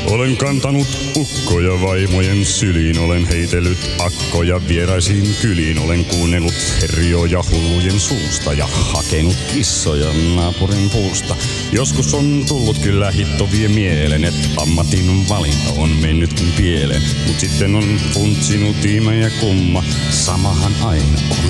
Olen kantanut ukkoja vaimojen syliin, olen heitellyt akkoja vieraisiin kyliin. Olen kuunnellut herjoja hullujen suusta ja hakenut kissoja naapurin puusta. Joskus on tullut kyllä hittovie mieleen, että ammatin valinta on mennytkin pieleen. Mut sitten on funtsinut ihme ja kumma, samahan aina on